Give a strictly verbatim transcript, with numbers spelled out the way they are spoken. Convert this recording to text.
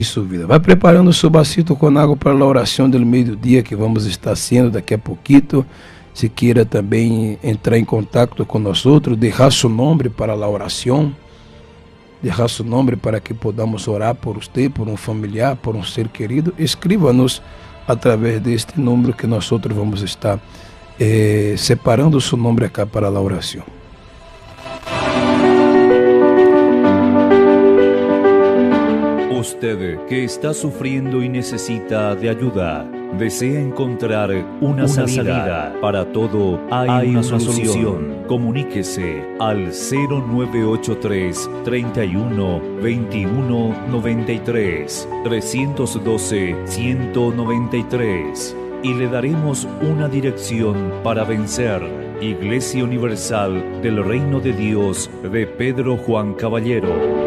su vida. Vai preparando su vasito con agua para la oración del mediodía que vamos a estar haciendo daqui a poquito. Si quiere también entrar en contacto con nosotros, dejar su nombre para la oración, dejar su nombre para que podamos orar por usted, por un familiar, por un ser querido, escríbanos a través de este número que nosotros vamos a estar eh, separando su nombre acá para la oración. Usted que está sufriendo y necesita de ayuda, desea encontrar una, una salida. salida. Para todo hay, hay una, una solución. solución. Comuníquese al cero nueve ocho tres, treinta y uno, veintiuno, noventa y tres, trescientos doce, ciento noventa y tres y le daremos una dirección para vencer. Iglesia Universal del Reino de Dios de Pedro Juan Caballero.